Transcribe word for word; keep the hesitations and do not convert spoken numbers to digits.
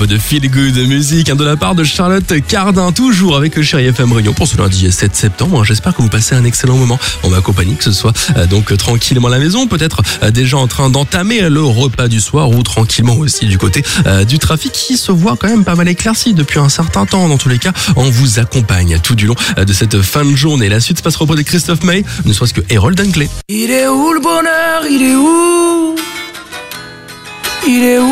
peu de feel good musique hein, de la part de Charlotte Cardin, toujours avec Chérie F M Réunion pour ce lundi sept septembre. J'espère que vous passez un excellent moment en ma compagnie, que ce soit euh, donc tranquillement à la maison, peut-être euh, déjà en train d'entamer le repas du soir ou tranquillement aussi du côté euh, du trafic qui se voit quand même pas mal éclairci depuis un certain temps. Dans tous les cas, on vous accompagne tout du long euh, de cette fin de journée. La suite se passe auprès de Christophe Maé, ne soit-ce que Harold Dunkley. Il est où le bonheur? Il est où? Il est où?